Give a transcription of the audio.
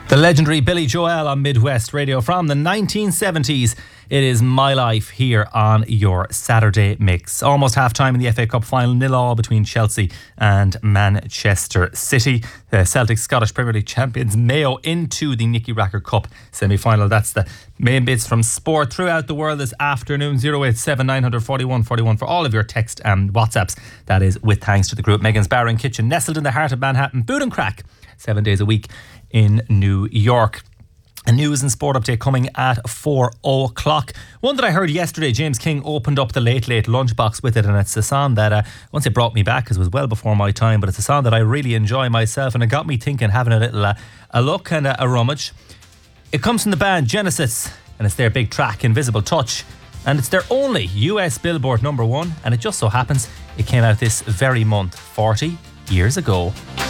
The legendary Billy Joel on Midwest Radio from the 1970s. It is My Life here on your Saturday mix. Almost half-time in the FA Cup final, 0-0 between Chelsea and Manchester City. The Celtic Scottish Premier League champions Mayo into the Nicky Racker Cup semi-final. That's the main bits from sport throughout the world this afternoon. 087 941 41 for all of your text and WhatsApps. That is with thanks to the group Megan's Bar and Kitchen, nestled in the heart of Manhattan. Boot and crack, 7 days a week in New York. A news and sport update coming at 4 o'clock. One that I heard yesterday, James King opened up the Late lunchbox with it, and it's a song that once it brought me back, because it was well before my time, but it's a song that I really enjoy myself, and it got me thinking, having a little a look and a rummage. It comes from the band Genesis, and it's their big track Invisible Touch, and it's their only US Billboard #1, and it just so happens it came out this very month 40 years ago.